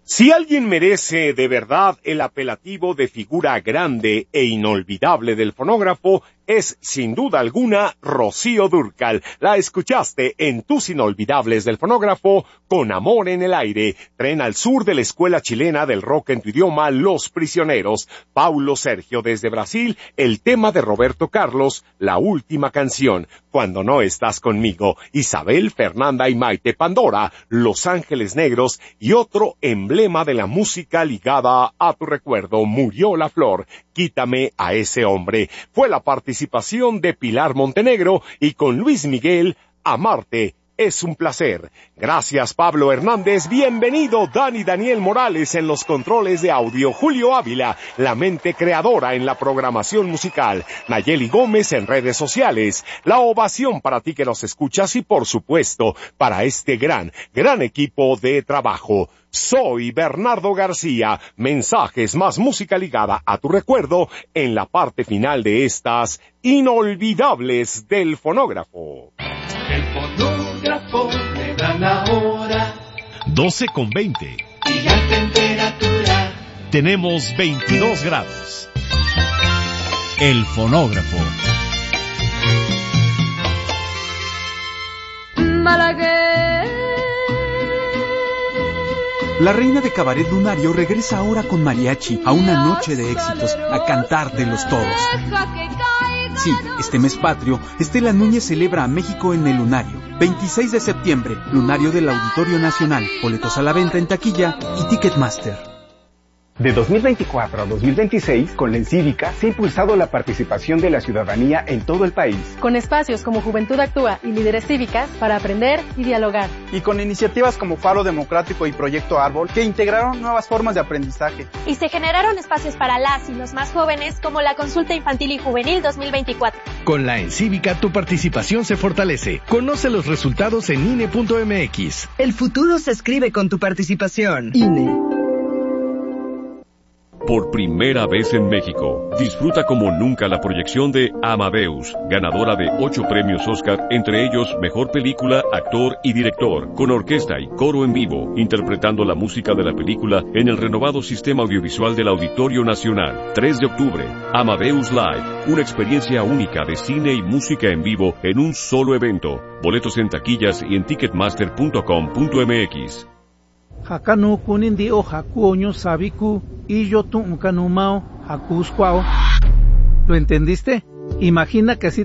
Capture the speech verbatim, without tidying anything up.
Si alguien merece de verdad el apelativo de figura grande e inolvidable del fonógrafo, es, sin duda alguna, Rocío Dúrcal. La escuchaste en Tus Inolvidables del Fonógrafo, con Amor en el Aire, Tren al Sur de la Escuela Chilena del Rock en tu idioma, Los Prisioneros, Paulo Sergio desde Brasil, el tema de Roberto Carlos, La Última Canción, Cuando no estás conmigo, Isabel, Fernanda y Maite Pandora, Los Ángeles Negros y otro emblema de la música ligada a tu recuerdo, Murió la Flor, Quítame a ese hombre. Fue la participación de Pilar Montenegro y con Luis Miguel, Amarte es un placer. Gracias, Pablo Hernández. Bienvenido, Dani Daniel Morales en los controles de audio. Julio Ávila, la mente creadora en la programación musical. Nayeli Gómez en redes sociales. La ovación para ti que nos escuchas y, por supuesto, para este gran, gran equipo de trabajo. Soy Bernardo García. Mensajes más música ligada a tu recuerdo en la parte final de estas Inolvidables del Fonógrafo. El fonógrafo me da la hora. doce con veinte. Y la temperatura. Tenemos veintidós grados. El fonógrafo. Malagueña. La reina de cabaret lunario regresa ahora con mariachi a una noche de éxitos, a cantártelos todos. Sí, este mes patrio, Estela Núñez celebra a México en el Lunario. veintiséis de septiembre, Lunario del Auditorio Nacional. Boletos a la venta en taquilla y Ticketmaster. De dos mil veinticuatro a dos mil veintiséis, con la Encívica se ha impulsado la participación de la ciudadanía en todo el país. Con espacios como Juventud Actúa y Líderes Cívicas para aprender y dialogar. Y con iniciativas como Faro Democrático y Proyecto Árbol, que integraron nuevas formas de aprendizaje. Y se generaron espacios para las y los más jóvenes, como la Consulta Infantil y Juvenil dos mil veinticuatro. Con la Encívica tu participación se fortalece. Conoce los resultados en I N E punto M X. El futuro se escribe con tu participación. I N E. Por primera vez en México, disfruta como nunca la proyección de Amadeus, ganadora de ocho premios Oscar, entre ellos Mejor Película, Actor y Director, con orquesta y coro en vivo, interpretando la música de la película en el renovado sistema audiovisual del Auditorio Nacional. tres de octubre, Amadeus Live, una experiencia única de cine y música en vivo en un solo evento. Boletos en taquillas y en ticketmaster punto com punto M X. Hakanu kunindi o hakuoño sabiku y yo tu kanumao hakuskwao. ¿Lo entendiste? Imagina que así